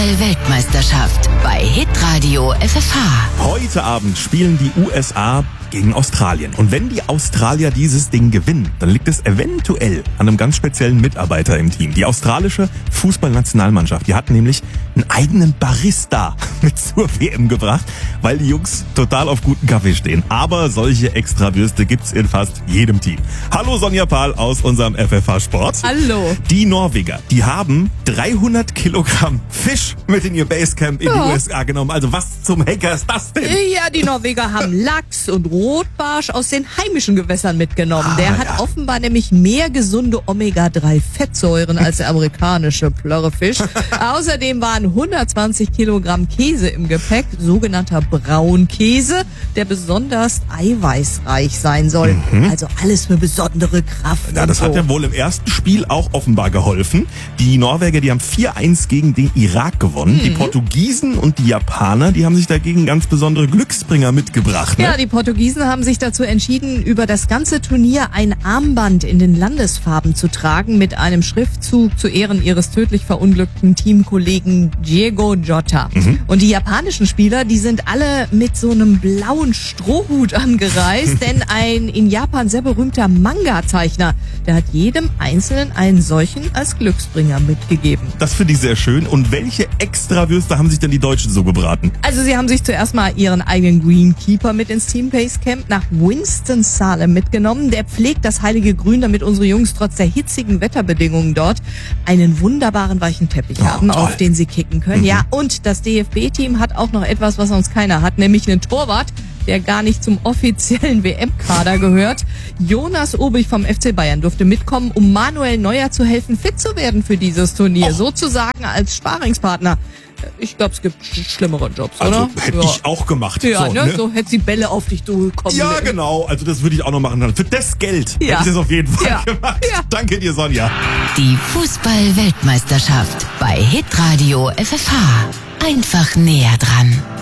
Weltmeisterschaft bei Hitradio FFH. Heute Abend spielen die USA gegen Australien. Und wenn die Australier dieses Ding gewinnen, dann liegt es eventuell an einem ganz speziellen Mitarbeiter im Team. Die australische Fußballnationalmannschaft, die hat nämlich einen eigenen Barista mit zur WM gebracht, weil die Jungs total auf guten Kaffee stehen. Aber solche Extrawürste gibt's in fast jedem Team. Hallo Sonja Pahl aus unserem FFH Sport. Hallo. Die Norweger, die haben 300 Kilogramm Fisch mit in ihr Basecamp in die USA genommen. Also was zum Henker ist das denn? Ja, die Norweger haben Lachs und Rotbarsch aus den heimischen Gewässern mitgenommen. Der hat offenbar nämlich mehr gesunde Omega-3-Fettsäuren als der amerikanische Plörrefisch. Außerdem waren 120 Kilogramm Käse im Gepäck, sogenannter Braunkäse, der besonders eiweißreich sein soll. Also alles für besondere Kraft. Ja, das hat ja wohl im ersten Spiel auch offenbar geholfen. Die Norweger, die haben 4-1 gegen den Irak gewonnen. Die Portugiesen und die Japaner, die haben sich dagegen ganz besondere Glücksbringer mitgebracht. Ne? Ja, die Portugiesen haben sich dazu entschieden, über das ganze Turnier ein Armband in den Landesfarben zu tragen mit einem Schriftzug zu Ehren ihres tödlich verunglückten Teamkollegen Diego Jota. Und die japanischen Spieler, die sind alle mit so einem blauen Strohhut angereist, denn ein in Japan sehr berühmter Manga-Zeichner, der hat jedem Einzelnen einen solchen als Glücksbringer mitgegeben. Das finde ich sehr schön. Und welche Extrawürste haben sich denn die Deutschen so gebraten? Also sie haben sich zuerst mal ihren eigenen Greenkeeper mit ins Team Basecamp nach Winston-Salem mitgenommen. Der pflegt das heilige Grün, damit unsere Jungs trotz der hitzigen Wetterbedingungen dort einen wunderbaren weichen Teppich haben, toll. auf den sie kicken können. Ja, und das DFB-Team hat auch noch etwas, was sonst keiner hat, nämlich einen Torwart, der gar nicht zum offiziellen WM-Kader gehört. Jonas Obig vom FC Bayern durfte mitkommen, um Manuel Neuer zu helfen, fit zu werden für dieses Turnier. Sozusagen als Sparingspartner. Ich glaube, es gibt schlimmere Jobs, Also oder? hätte ich auch gemacht. Ja, so, ne? So hätte sie Bälle auf dich durchkommen. Ja, genau. Also das würde ich auch noch machen. Für das Geld hätte ich das auf jeden Fall gemacht. Ja. Danke dir, Sonja. Die Fußball-Weltmeisterschaft bei Hitradio FFH. Einfach näher dran.